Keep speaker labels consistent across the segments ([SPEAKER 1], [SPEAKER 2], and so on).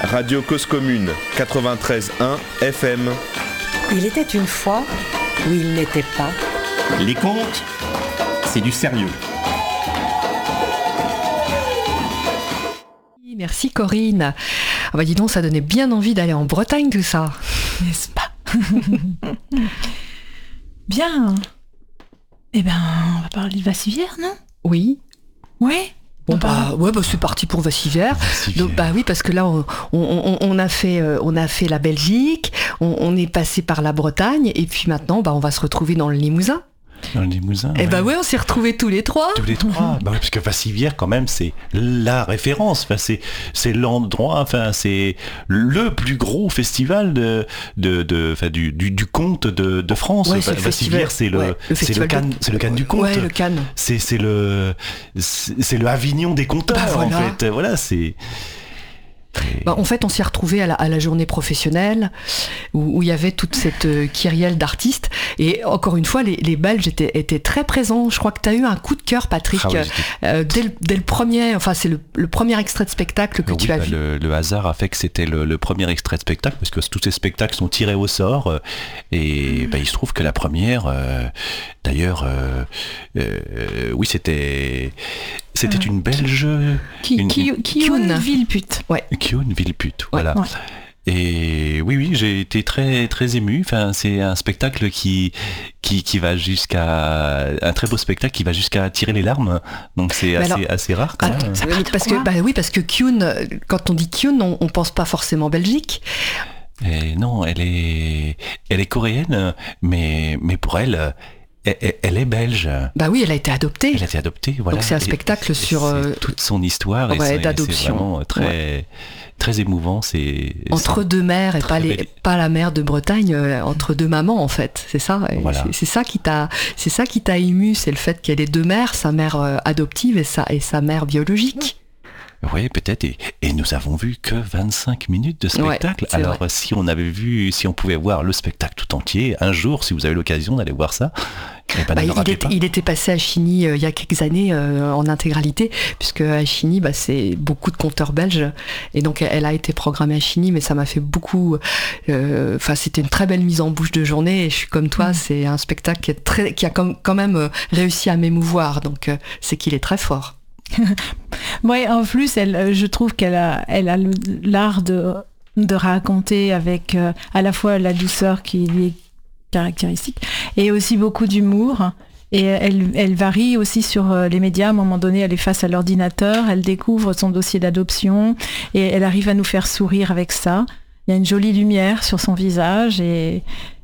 [SPEAKER 1] Radio Cause Commune, 93.1 FM.
[SPEAKER 2] Il était une fois où il n'était pas.
[SPEAKER 3] Les contes, c'est du sérieux.
[SPEAKER 4] Merci Corinne. Ah bah dis donc, ça donnait bien envie d'aller en Bretagne tout ça.
[SPEAKER 5] N'est-ce pas? Bien. Eh ben, on va parler de Vassivière, non?
[SPEAKER 4] Oui.
[SPEAKER 5] Ouais.
[SPEAKER 4] Bon bah c'est parti pour Vassivière. Donc bah oui, parce que là on a fait la Belgique, on est passé par la Bretagne et puis maintenant on va se retrouver dans le Limousin.
[SPEAKER 6] Dans le Limousin.
[SPEAKER 4] Et bah ouais, on s'est retrouvés tous les trois.
[SPEAKER 6] Tous les trois. Bah oui, parce que Vassivière, quand même, c'est la référence. Enfin, c'est l'endroit. Enfin, c'est le plus gros festival du conte de France.
[SPEAKER 4] Ouais,
[SPEAKER 6] Vassivière, c'est le Cannes du conte.
[SPEAKER 4] Ouais, le Cannes.
[SPEAKER 6] C'est le Avignon des conteurs.
[SPEAKER 4] Bah, voilà.
[SPEAKER 6] En fait. Voilà, c'est.
[SPEAKER 4] En fait, on s'est retrouvés à la journée professionnelle où il y avait toute cette kyrielle d'artistes. Et encore une fois, les Belges étaient très présents. Je crois que tu as eu un coup de cœur, Patrick, dès le premier. Enfin, c'est le premier extrait de spectacle que tu as vu.
[SPEAKER 6] Le hasard a fait que c'était le premier extrait de spectacle, parce que tous ces spectacles sont tirés au sort. Et il se trouve que la première, d'ailleurs, oui, c'était une Belge.
[SPEAKER 5] Kioun Villeput.
[SPEAKER 4] Ouais.
[SPEAKER 6] Kioun Villeput, voilà. Ouais. Et oui, j'ai été très très ému. Enfin, c'est un spectacle qui va jusqu'à un très beau spectacle qui va jusqu'à tirer les larmes. Donc c'est assez rare quand même.
[SPEAKER 4] Parce que Kioun, quand on dit Kioun, on pense pas forcément Belgique.
[SPEAKER 6] Et non, elle est coréenne, mais pour elle. Elle est belge.
[SPEAKER 4] Bah oui, elle a été adoptée.
[SPEAKER 6] Voilà.
[SPEAKER 4] Donc c'est un spectacle sur
[SPEAKER 6] toute son histoire d'adoption. C'est vraiment très très émouvant.
[SPEAKER 4] Entre deux mères et pas la mère de Bretagne, entre deux mamans en fait. C'est ça.
[SPEAKER 6] Voilà.
[SPEAKER 4] C'est ça qui t'a ému, c'est le fait qu'elle ait deux mères, sa mère adoptive et sa mère biologique.
[SPEAKER 6] Oui, peut-être. Et nous avons vu que 25 minutes de spectacle.
[SPEAKER 4] Ouais,
[SPEAKER 6] alors,
[SPEAKER 4] vrai.
[SPEAKER 6] si on pouvait voir le spectacle tout entier, un jour, si vous avez l'occasion d'aller voir ça,
[SPEAKER 4] il était passé à Chigny il y a quelques années en intégralité, puisque à Chigny, c'est beaucoup de conteurs belges. Et donc, elle a été programmée à Chigny, mais ça m'a fait beaucoup... c'était une très belle mise en bouche de journée. Et je suis comme toi, c'est un spectacle qui a quand même réussi à m'émouvoir. Donc, c'est qu'il est très fort.
[SPEAKER 5] Ouais, en plus, je trouve qu'elle a l'art de raconter avec à la fois la douceur qui lui est caractéristique et aussi beaucoup d'humour. Et elle varie aussi sur les médias. À un moment donné, elle est face à l'ordinateur, elle découvre son dossier d'adoption et elle arrive à nous faire sourire avec ça. Il y a une jolie lumière sur son visage et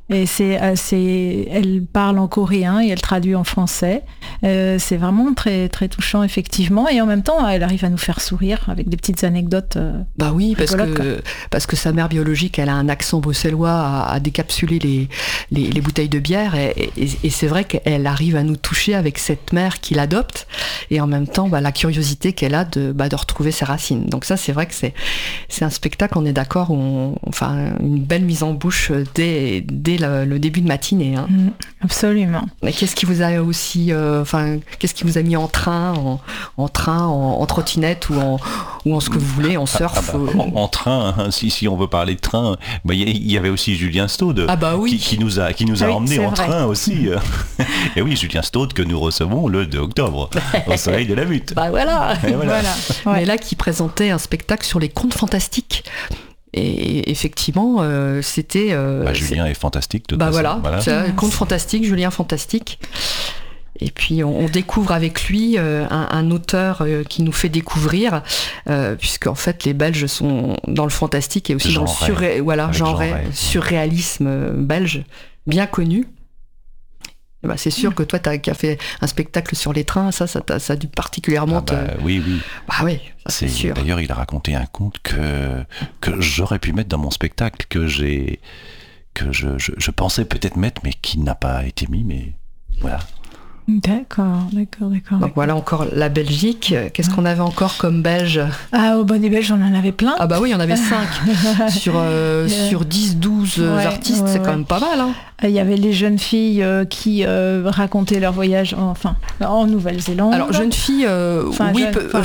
[SPEAKER 5] elle parle en coréen et elle traduit en français. C'est vraiment très, très touchant, effectivement. Et en même temps, elle arrive à nous faire sourire avec des petites anecdotes.
[SPEAKER 4] Bah oui, parce que sa mère biologique, elle a un accent bruxellois à décapsuler les bouteilles de bière. Et c'est vrai qu'elle arrive à nous toucher avec cette mère qui l'adopte. Et en même temps, la curiosité qu'elle a de retrouver ses racines. Donc ça, c'est vrai que c'est un spectacle, on est d'accord, une belle mise en bouche dès le début de matinée. Hein.
[SPEAKER 5] Absolument.
[SPEAKER 4] Et qu'est-ce qui vous a aussi, qu'est-ce qui vous a mis en train, en trottinette ou en ce que vous voulez, en surf
[SPEAKER 6] en train, hein, si on veut parler de train, il y avait aussi Julien Staude qui nous a emmenés en train aussi. Et oui, Julien Staude que nous recevons le 2 octobre au Soleil de la Butte.
[SPEAKER 4] Voilà.
[SPEAKER 5] Ouais.
[SPEAKER 4] Mais là, qui présentait un spectacle sur les contes fantastiques. Et effectivement, c'était...
[SPEAKER 6] Julien est fantastique.
[SPEAKER 4] Voilà. Conte fantastique, Julien fantastique. Et puis on découvre avec lui un auteur qui nous fait découvrir, puisque en fait les Belges sont dans le fantastique et aussi dans le surréalisme belge, bien connu. C'est sûr que toi qui as fait un spectacle sur les trains, ça a dû particulièrement
[SPEAKER 6] Oui.
[SPEAKER 4] Bah oui, ça c'est sûr.
[SPEAKER 6] D'ailleurs, il a raconté un conte que j'aurais pu mettre dans mon spectacle, que je pensais peut-être mettre, mais qui n'a pas été mis, mais voilà.
[SPEAKER 5] D'accord.
[SPEAKER 4] Donc voilà encore la Belgique. Qu'est-ce qu'on avait encore comme Belge ?
[SPEAKER 5] Des Belges, on en avait plein.
[SPEAKER 4] Ah bah oui, il y en avait 5. sur 10-12 artistes, c'est quand même pas mal. Hein.
[SPEAKER 5] Il y avait les jeunes filles qui racontaient leur voyage en Nouvelle-Zélande.
[SPEAKER 4] Alors, jeunes filles,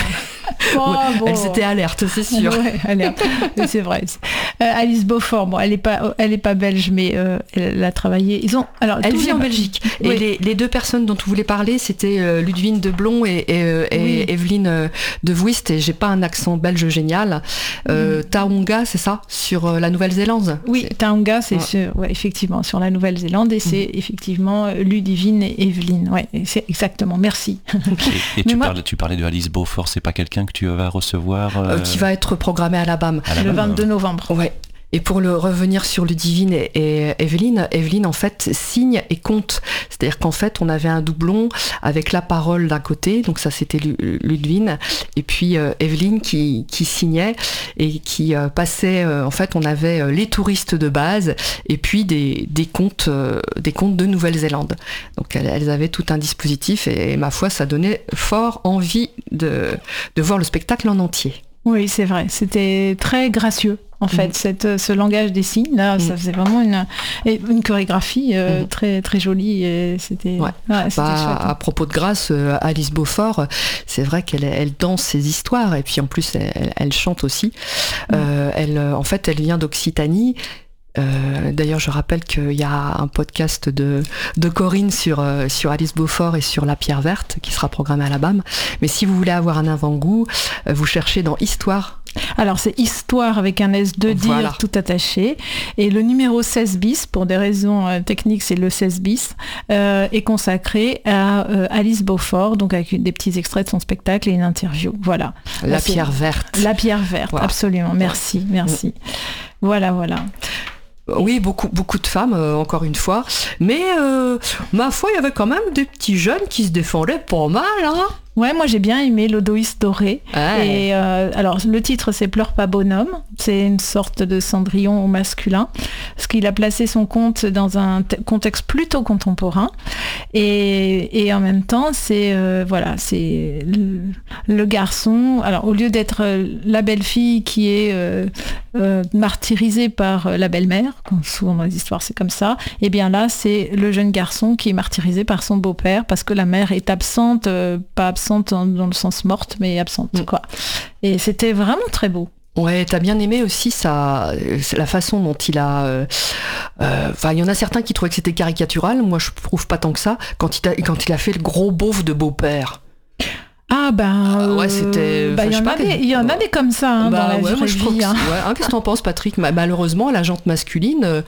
[SPEAKER 5] Bon.
[SPEAKER 4] Elles étaient alertes, c'est sûr.
[SPEAKER 5] Ouais, alerte. C'est vrai. Alice Beaufort, bon, elle est pas belge, mais elle a travaillé.
[SPEAKER 4] Elle vit en Belgique. Oui. Et les deux personnes dont tu voulais parler, c'était Ludwine de Blon et Evelyne de Vuist. Et j'ai pas un accent belge génial. Taonga, c'est ça, sur la Nouvelle-Zélande.
[SPEAKER 5] Oui, Taonga, c'est effectivement sur la Nouvelle-Zélande, et c'est effectivement Ludivine et Evelyne. Ouais, c'est exactement. Merci.
[SPEAKER 6] Et tu parlais de Alice Beaufort, c'est pas quelqu'un que tu vas recevoir
[SPEAKER 4] qui va être programmé à Alabama.
[SPEAKER 5] Le 22 novembre.
[SPEAKER 4] Ouais. Et pour revenir sur Ludivine et Evelyne en fait signe et compte. C'est-à-dire qu'en fait on avait un doublon avec la parole d'un côté, donc ça c'était Ludivine, et puis Evelyne qui signait et qui passait. En fait on avait les touristes de base et puis des contes de Nouvelle-Zélande. Donc elles avaient tout un dispositif et ma foi ça donnait fort envie de voir le spectacle en entier.
[SPEAKER 5] Oui, c'est vrai, c'était très gracieux en fait, ce langage des signes là, ça faisait vraiment une chorégraphie très très jolie, et c'était chouette.
[SPEAKER 4] À propos de grâce, Alice Beaufort, c'est vrai qu'elle danse ses histoires et puis en plus elle chante aussi. Elle vient d'Occitanie. D'ailleurs, je rappelle qu'il y a un podcast de Corinne sur Alice Beaufort et sur La Pierre Verte qui sera programmé à Alabama. Mais si vous voulez avoir un avant-goût, vous cherchez dans Histoire.
[SPEAKER 5] Alors c'est Histoire avec un S de dire tout attaché, et le numéro 16 bis, pour des raisons techniques c'est le 16 bis, est consacré à Alice Beaufort, donc avec des petits extraits de son spectacle et une interview. Voilà.
[SPEAKER 4] La Pierre Verte.
[SPEAKER 5] La Pierre Verte, absolument. Merci. Voilà.
[SPEAKER 4] Oui, beaucoup de femmes, encore une fois. Mais ma foi, il y avait quand même des petits jeunes qui se défendaient pas mal, hein.
[SPEAKER 5] Ouais, moi j'ai bien aimé l'Odoïs doré. Et alors le titre c'est Pleure pas bonhomme. C'est une sorte de Cendrillon au masculin, parce qu'il a placé son conte dans un contexte plutôt contemporain. Et en même temps, c'est c'est le garçon. Alors au lieu d'être la belle-fille qui est martyrisée par la belle-mère, comme souvent dans les histoires c'est comme ça, et bien là c'est le jeune garçon qui est martyrisé par son beau-père parce que la mère est absente, pas absente dans le sens morte, mais absente quoi. Et c'était vraiment très beau.
[SPEAKER 4] Ouais, t'as bien aimé aussi la façon dont il a... il y en a certains qui trouvaient que c'était caricatural, moi je trouve pas tant que ça, quand il a fait le gros beauf de beau-père.
[SPEAKER 5] Ah
[SPEAKER 4] c'était...
[SPEAKER 5] il y en a des comme ça dans la vraie vie.
[SPEAKER 4] Qu'est-ce que t'en penses, Patrick ? Malheureusement, la jante masculine,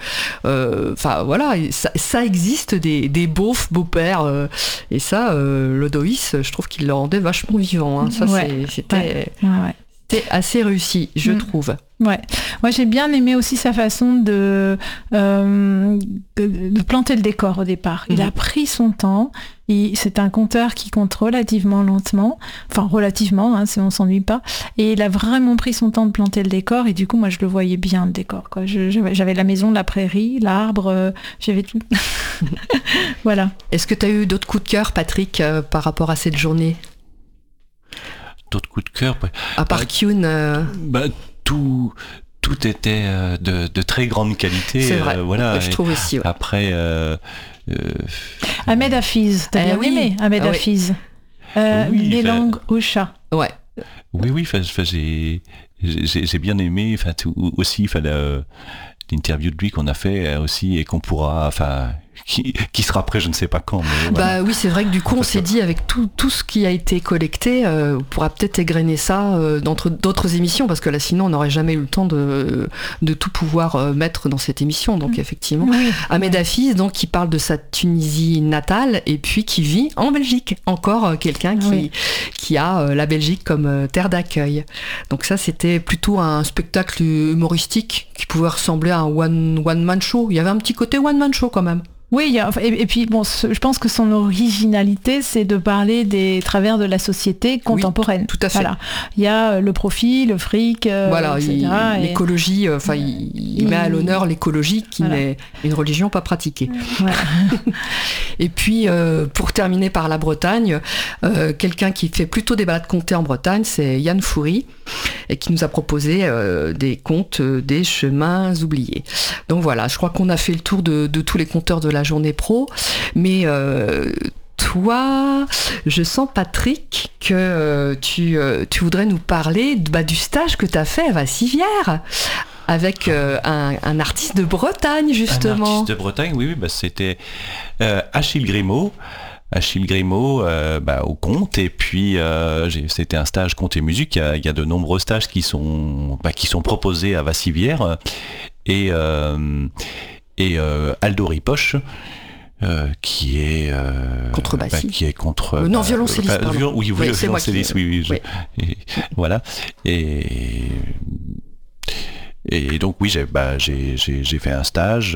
[SPEAKER 4] ça existe des beaufs, beaux-pères, et ça, l'Odoïs, je trouve qu'il le rendait vachement vivant. Hein. Ça, c'était assez réussi, je trouve.
[SPEAKER 5] Ouais. Moi j'ai bien aimé aussi sa façon de planter le décor au départ. Il a pris son temps. C'est un conteur qui compte relativement lentement, enfin relativement, hein, si on s'ennuie pas. Et il a vraiment pris son temps de planter le décor. Et du coup, moi je le voyais bien le décor. Quoi. J'avais la maison, la prairie, l'arbre, j'avais tout. Voilà.
[SPEAKER 4] Est-ce que tu as eu d'autres coups de cœur, Patrick, par rapport à cette journée ?
[SPEAKER 6] D'autres coups de cœur
[SPEAKER 4] à part Kyun
[SPEAKER 6] tout était de très grande qualité.
[SPEAKER 4] C'est vrai, je trouve aussi. Ouais.
[SPEAKER 6] Après...
[SPEAKER 5] Ahmed Hafiz, t'as bien aimé Ahmed Hafiz. Les langues au chat.
[SPEAKER 4] Ouais.
[SPEAKER 6] Oui, j'ai bien aimé. Aussi, l'interview de lui qu'on a fait aussi et qu'on pourra... Qui sera prêt, je ne sais pas quand. Mais
[SPEAKER 4] oui, c'est vrai que du coup, on s'est dit avec tout ce qui a été collecté, on pourra peut-être égrener ça dans d'autres émissions, parce que là, sinon, on n'aurait jamais eu le temps de tout pouvoir mettre dans cette émission. Donc, effectivement, Ahmed Hafiz, donc, qui parle de sa Tunisie natale et puis qui vit en Belgique. Encore quelqu'un qui a la Belgique comme terre d'accueil. Donc ça, c'était plutôt un spectacle humoristique qui pouvait ressembler à un one-man show. Il y avait un petit côté one-man show quand même.
[SPEAKER 5] Oui, et puis bon, je pense que son originalité, c'est de parler des travers de la société contemporaine.
[SPEAKER 4] Oui, tout à fait.
[SPEAKER 5] Voilà. Il y a le profit, le fric, etc.
[SPEAKER 4] L'écologie, il met à l'honneur l'écologie qui n'est une religion pas pratiquée. Voilà. Et puis, pour terminer par la Bretagne, quelqu'un qui fait plutôt des balades contées en Bretagne, c'est Yann Foury, et qui nous a proposé des contes des chemins oubliés. Donc voilà, je crois qu'on a fait le tour de tous les conteurs de la journée pro, mais toi, je sens, Patrick, que tu voudrais nous parler du stage que tu as fait à Vassivière avec un artiste de Bretagne, justement.
[SPEAKER 6] Un artiste de Bretagne, oui, c'était Achille Grimaud. Achille Grimaud au conte, et puis c'était un stage conte et musique. Il y a de nombreux stages qui sont proposés à Vassivière, et Aldo Ripoche, qui est
[SPEAKER 4] contrebassiste,
[SPEAKER 6] qui est contre
[SPEAKER 4] non, violoncelliste,
[SPEAKER 6] oui, violoncelliste, oui. Voilà, et donc oui, j'ai fait un stage.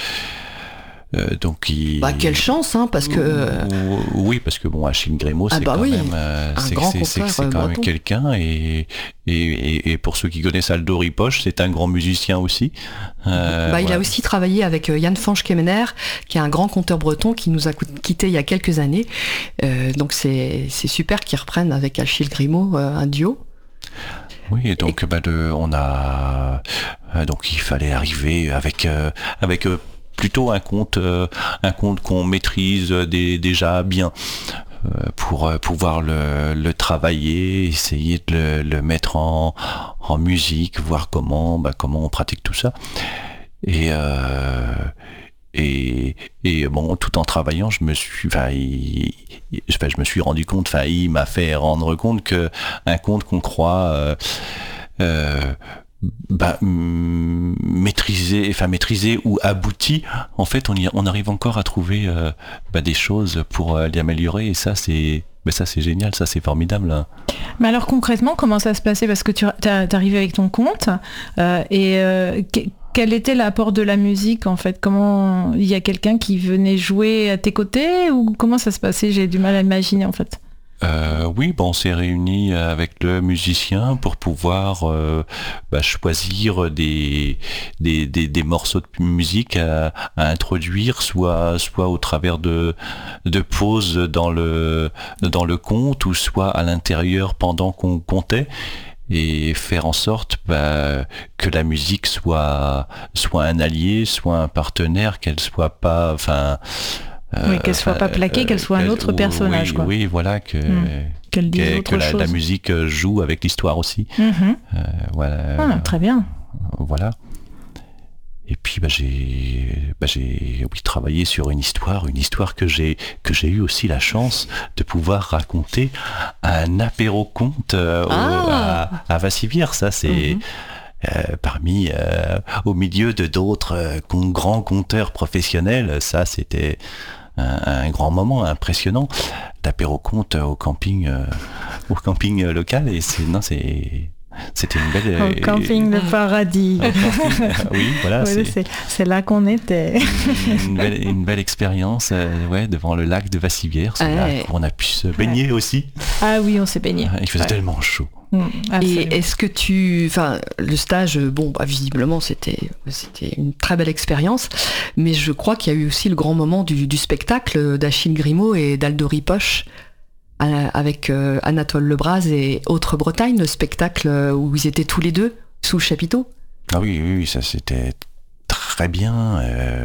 [SPEAKER 6] Donc
[SPEAKER 4] quelle chance, hein, parce que
[SPEAKER 6] oui, parce que Achille Grimaud, c'est quand même c'est quand même quelqu'un, et pour ceux qui connaissent Aldo Ripoche, c'est un grand musicien aussi. Il
[SPEAKER 4] a aussi travaillé avec Yann Fanch-Kemener, qui est un grand conteur breton qui nous a quitté il y a quelques années. Donc c'est super qu'ils reprennent avec Achille Grimaud un duo.
[SPEAKER 6] Oui, et donc on a donc il fallait arriver avec plutôt un conte qu'on maîtrise déjà bien, pour pouvoir le travailler, essayer de le mettre en musique, voir comment on pratique tout ça. Et tout en travaillant, je me suis rendu compte, il m'a fait rendre compte que un conte qu'on croit maîtriser ou abouti, en fait on arrive encore à trouver des choses pour l'y améliorer, et ça c'est génial, ça c'est formidable, hein.
[SPEAKER 5] Mais alors concrètement, comment ça se passait, parce que tu t'arrivais avec ton conte, quel était l'apport de la musique, en fait? Comment il y a quelqu'un qui venait jouer à tes côtés, ou comment ça se passait? J'ai du mal à imaginer, en fait.
[SPEAKER 6] Oui, on s'est réunis avec le musicien pour pouvoir choisir des morceaux de musique à introduire, soit au travers de pauses dans le conte, ou soit à l'intérieur pendant qu'on comptait, et faire en sorte que la musique soit un allié, soit un partenaire, qu'elle soit pas,
[SPEAKER 5] qu'elle soit pas plaquée, qu'elle soit un autre personnage.
[SPEAKER 6] Oui, voilà, qu'elle dise autre chose. La musique joue avec l'histoire aussi. Voilà.
[SPEAKER 5] Très bien.
[SPEAKER 6] Voilà. Et puis j'ai travaillé sur une histoire que j'ai eu aussi la chance de pouvoir raconter à un apéro-conte à Vassivière. Ça c'est au milieu de d'autres grands conteurs professionnels. Ça c'était un grand moment impressionnant d'apéro-conte au camping local, et c'était une belle...
[SPEAKER 5] Au camping de paradis.
[SPEAKER 6] Oui, voilà.
[SPEAKER 5] C'est là qu'on était.
[SPEAKER 6] une belle expérience devant le lac de Vassivière. C'est là qu'on a pu se baigner aussi.
[SPEAKER 5] Ah oui, on s'est baigné.
[SPEAKER 6] Il faisait tellement chaud.
[SPEAKER 4] Et est-ce que le stage, visiblement c'était une très belle expérience, mais je crois qu'il y a eu aussi le grand moment du spectacle d'Achille Grimaud et d'Aldo Ripoche, avec Anatole Lebras et Autre Bretagne, le spectacle où ils étaient tous les deux sous le chapiteau.
[SPEAKER 6] Ah oui, ça c'était très bien.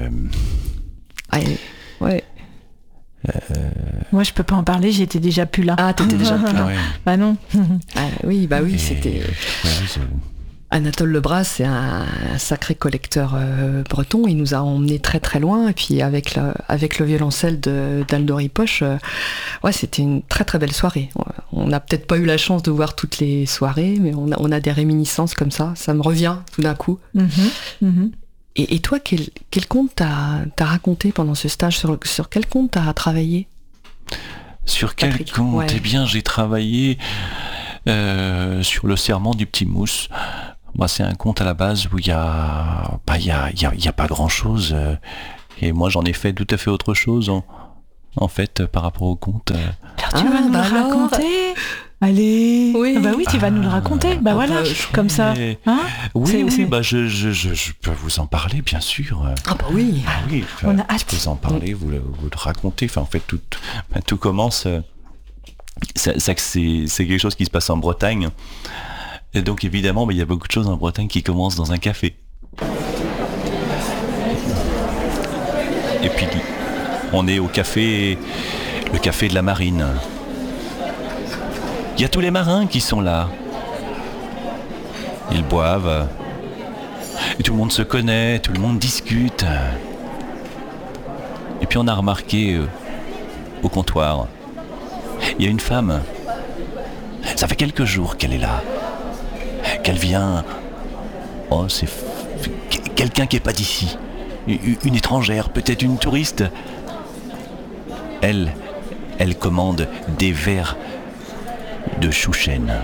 [SPEAKER 4] Ouais.
[SPEAKER 5] Moi je peux pas en parler, j'étais déjà plus là.
[SPEAKER 4] Ah, t'étais déjà plus là.
[SPEAKER 5] Bah non.
[SPEAKER 4] Oui, c'était... Anatole Lebras, c'est un sacré collecteur breton. Il nous a emmenés très très loin. Et puis avec le violoncelle d'Aldo Ripoche, c'était une très très belle soirée. On n'a peut-être pas eu la chance de voir toutes les soirées, mais on a des réminiscences comme ça. Ça me revient tout d'un coup. Et toi, quel conte t'as raconté pendant ce stage? Sur quel conte t'as travaillé?
[SPEAKER 6] Sur quel conte? Eh bien, j'ai travaillé sur le serment du petit Mousse. C'est un conte à la base où il y a pas grand chose, et moi j'en ai fait tout à fait autre chose en fait par rapport au conte.
[SPEAKER 5] Alors tu vas nous le raconter? Allez. Oui. Tu vas nous le raconter. Voilà, comme ça.
[SPEAKER 6] Oui. Je peux vous en parler, bien sûr.
[SPEAKER 4] Oui.
[SPEAKER 5] On a hâte.
[SPEAKER 6] Je peux vous en parler, vous le raconter. En fait, tout commence. C'est quelque chose qui se passe en Bretagne. Et donc évidemment, il y a beaucoup de choses en Bretagne qui commencent dans un café. Et puis on est au café le café de la marine. Il y a tous les marins qui sont là. Ils boivent. Et tout le monde se connaît, tout le monde discute. Et puis on a remarqué au comptoir, il y a une femme. Ça fait quelques jours qu'elle est là. Qu'elle vient... Oh, c'est quelqu'un qui n'est pas d'ici. Une étrangère, peut-être une touriste. Elle commande des verres de chouchen.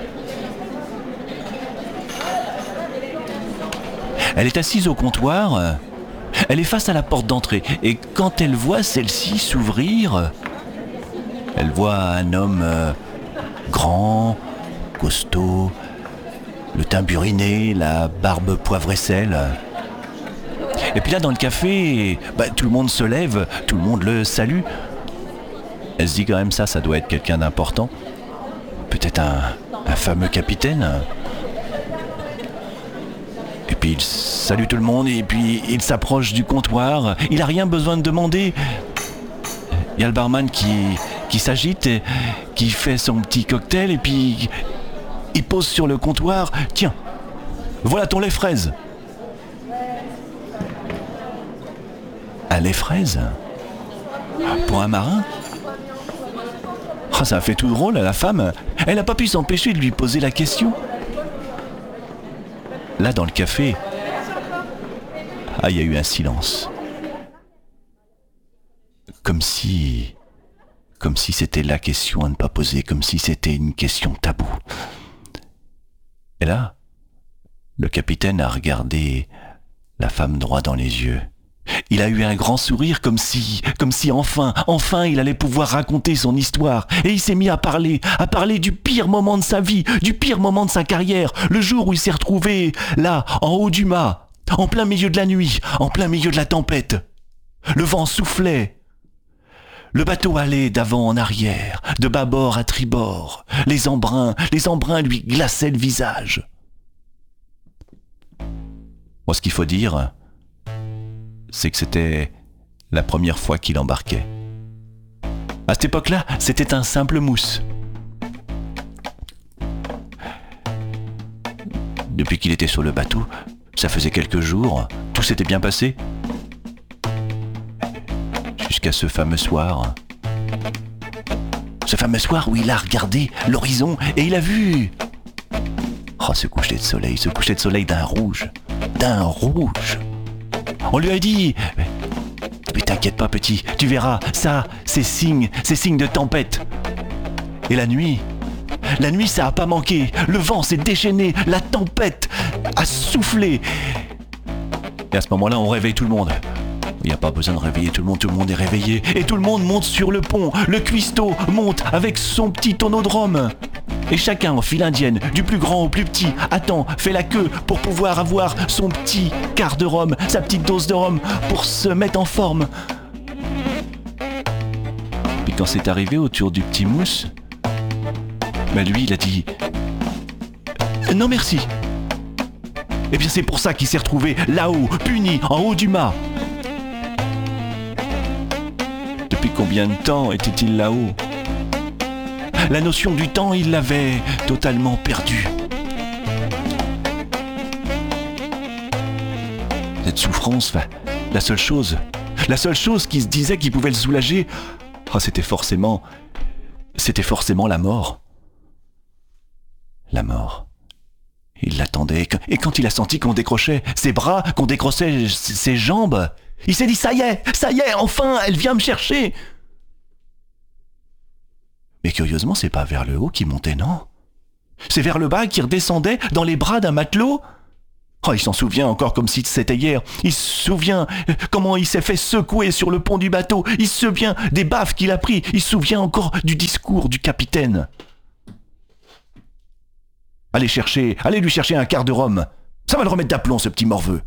[SPEAKER 6] Elle est assise au comptoir, elle est face à la porte d'entrée, et quand elle voit celle-ci s'ouvrir, elle voit un homme grand, costaud, le teint buriné, la barbe poivre et sel. Et puis là, dans le café, tout le monde se lève, tout le monde le salue. Elle se dit quand même ça doit être quelqu'un d'important. Peut-être un fameux capitaine. Et puis il salue tout le monde et puis il s'approche du comptoir. Il n'a rien besoin de demander. Il y a le barman qui s'agite, et qui fait son petit cocktail et puis il pose sur le comptoir. Tiens, voilà ton lait fraise. Un lait fraise ? Pour un marin ? Oh, ça a fait tout drôle à la femme. Elle n'a pas pu s'empêcher de lui poser la question. Là, dans le café, il y a eu un silence. Comme si c'était la question à ne pas poser, comme si c'était une question taboue. Et là, le capitaine a regardé la femme droit dans les yeux. Il a eu un grand sourire comme si enfin il allait pouvoir raconter son histoire. Et il s'est mis à parler du pire moment de sa vie, du pire moment de sa carrière, le jour où il s'est retrouvé là, en haut du mât, en plein milieu de la nuit, en plein milieu de la tempête. Le vent soufflait. Le bateau allait d'avant en arrière, de bâbord à tribord. Les embruns lui glaçaient le visage. Moi, ce qu'il faut dire, c'est que c'était la première fois qu'il embarquait. À cette époque-là, c'était un simple mousse. Depuis qu'il était sur le bateau, ça faisait quelques jours, tout s'était bien passé. Jusqu'à ce fameux soir. Ce fameux soir où il a regardé l'horizon et il a vu... Oh, ce coucher de soleil d'un rouge. On lui a dit, mais t'inquiète pas petit, tu verras, ça, c'est signe de tempête. Et la nuit, ça a pas manqué, le vent s'est déchaîné, la tempête a soufflé. Et à ce moment-là, on réveille tout le monde. Il n'y a pas besoin de réveiller tout le monde est réveillé. Et tout le monde monte sur le pont, le cuistot monte avec son petit tonneau de rhum. Et chacun, en file indienne, du plus grand au plus petit, attend, fait la queue pour pouvoir avoir son petit quart de rhum, sa petite dose de rhum, pour se mettre en forme. Puis quand c'est arrivé autour du petit mousse, lui, il a dit « Non merci !» Eh bien c'est pour ça qu'il s'est retrouvé là-haut, puni, en haut du mât. Depuis combien de temps était-il là-haut ? La notion du temps, il l'avait totalement perdue. Cette souffrance, la seule chose qui se disait qui pouvait le soulager, c'était forcément la mort. La mort. Il l'attendait, et quand il a senti qu'on décrochait ses bras, qu'on décrochait ses jambes, il s'est dit ça y est, enfin, elle vient me chercher. Mais curieusement, c'est pas vers le haut qu'il montait, non. C'est vers le bas qu'il redescendait dans les bras d'un matelot. Il s'en souvient encore comme si c'était hier. Il se souvient comment il s'est fait secouer sur le pont du bateau. Il se souvient des baffes qu'il a pris. Il se souvient encore du discours du capitaine. Allez lui chercher un quart de rhum. Ça va le remettre d'aplomb, ce petit morveux.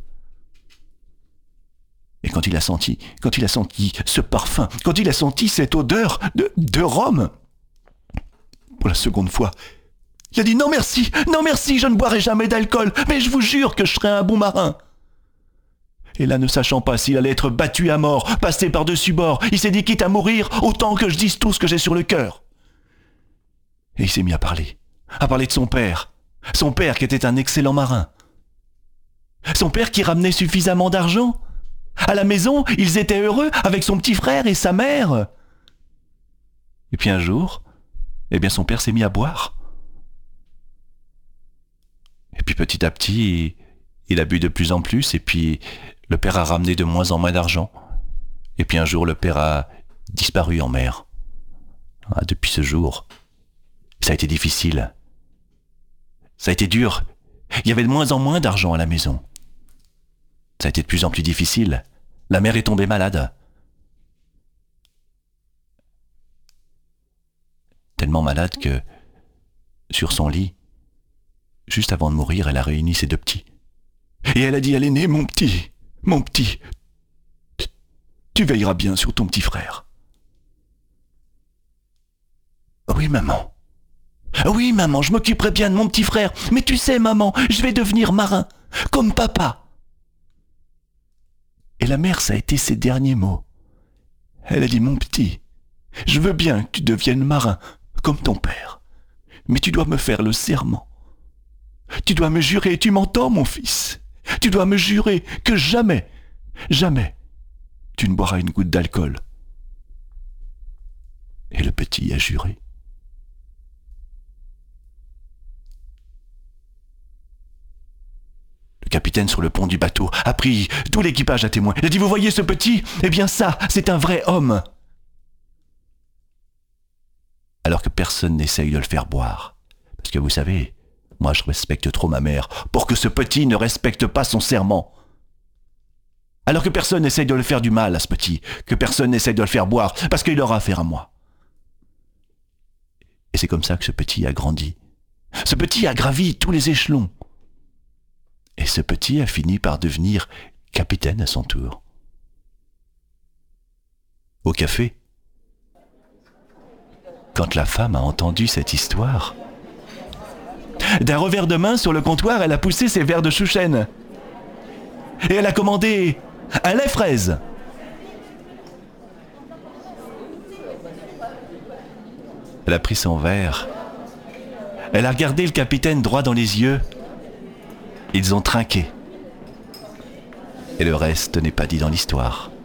[SPEAKER 6] Et quand il a senti ce parfum, quand il a senti cette odeur de rhum, pour la seconde fois, il a dit non merci, je ne boirai jamais d'alcool, mais je vous jure que je serai un bon marin. Et là, ne sachant pas s'il allait être battu à mort, passé par-dessus bord, il s'est dit quitte à mourir, autant que je dise tout ce que j'ai sur le cœur. Et il s'est mis à parler de son père qui était un excellent marin. Son père qui ramenait suffisamment d'argent. À la maison, ils étaient heureux avec son petit frère et sa mère. Et puis un jour, son père s'est mis à boire. Et puis petit à petit, il a bu de plus en plus, et puis le père a ramené de moins en moins d'argent. Et puis un jour, le père a disparu en mer. Depuis ce jour, ça a été difficile. Ça a été dur. Il y avait de moins en moins d'argent à la maison. Ça a été de plus en plus difficile. La mère est tombée malade. Tellement malade que, sur son lit, juste avant de mourir, elle a réuni ses deux petits. Et elle a dit à l'aîné, mon petit, tu veilleras bien sur ton petit frère. Oui, maman, je m'occuperai bien de mon petit frère. Mais tu sais, maman, je vais devenir marin, comme papa. Et la mère, ça a été ses derniers mots. Elle a dit, mon petit, je veux bien que tu deviennes marin, comme ton père. Mais tu dois me faire le serment. Tu dois me jurer, tu m'entends, mon fils? Tu dois me jurer que jamais, tu ne boiras une goutte d'alcool. Et le petit a juré. Le capitaine sur le pont du bateau a pris tout l'équipage à témoin. Il a dit, vous voyez ce petit? Eh bien ça, c'est un vrai homme. Alors que personne n'essaye de le faire boire. Parce que vous savez, moi je respecte trop ma mère pour que ce petit ne respecte pas son serment. Alors que personne n'essaye de le faire du mal à ce petit, que personne n'essaye de le faire boire, parce qu'il aura affaire à moi. Et c'est comme ça que ce petit a grandi. Ce petit a gravi tous les échelons. Et ce petit a fini par devenir capitaine à son tour. Au café, quand la femme a entendu cette histoire, d'un revers de main sur le comptoir, elle a poussé ses verres de chouchen. Et elle a commandé un lait fraise. Elle a pris son verre. Elle a regardé le capitaine droit dans les yeux. Ils ont trinqué. Et le reste n'est pas dit dans l'histoire.